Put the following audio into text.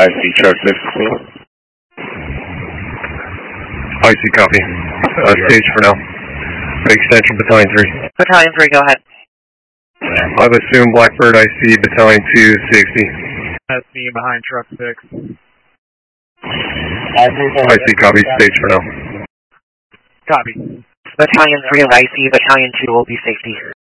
I see truck 6 clear. I see, copy. Stage for now. Extension Battalion 3. Battalion 3, go ahead. I've assumed Blackbird, I see Battalion 260. That's me behind truck 6. I see, copy. Stage for now. Copy. Battalion 3 of IC, Battalion 2 will be safety.